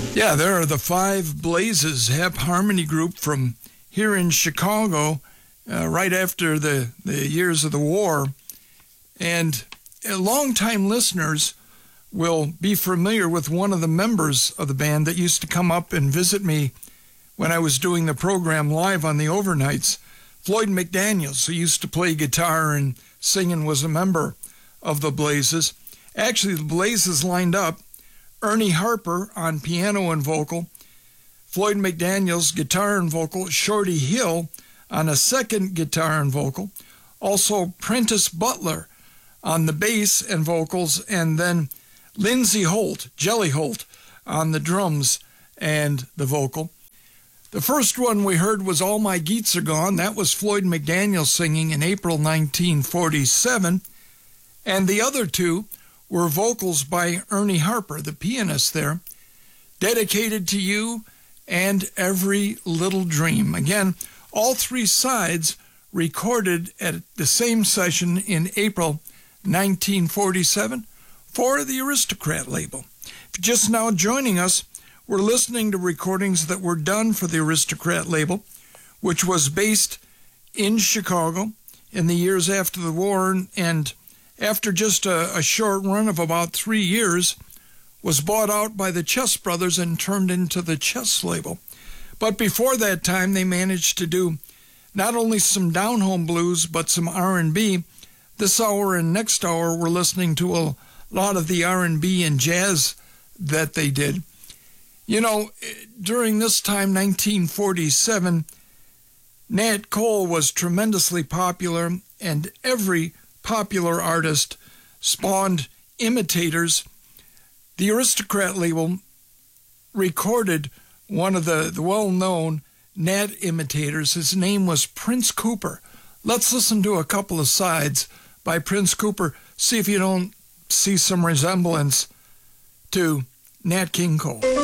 Yeah, there are the Five Blazes, hep harmony group from here in Chicago, right after the years of the war. And longtime listeners will be familiar with one of the members of the band that used to come up and visit me when I was doing the program live on the overnights. Floyd McDaniels, who used to play guitar and sing and was a member of the Blazes. Actually, the Blazes lined up Ernie Harper on piano and vocal, Floyd McDaniels guitar and vocal, Shorty Hill on a second guitar and vocal, also Prentice Butler on the bass and vocals, and then Lindsay Holt, Jelly Holt, on the drums and the vocal. The first one we heard was All My Geets Are Gone. That was Floyd McDaniel singing in April 1947. And the other two were vocals by Ernie Harper, the pianist there, Dedicated to You and Every Little Dream. Again, all three sides recorded at the same session in April 1947 for the Aristocrat label. If you're just now joining us, we're listening to recordings that were done for the Aristocrat label, which was based in Chicago in the years after the war, and after just a short run of about 3 years, was bought out by the Chess Brothers and turned into the Chess label. But before that time, they managed to do not only some down-home blues, but some R&B. This hour and next hour, we're listening to a lot of the R&B and jazz that they did. You know, during this time, 1947, Nat Cole was tremendously popular, and every popular artist spawned imitators. The Aristocrat label recorded one of the well-known Nat imitators. His name was Prince Cooper. Let's listen to a couple of sides by Prince Cooper. See if you don't see some resemblance to Nat King Cole.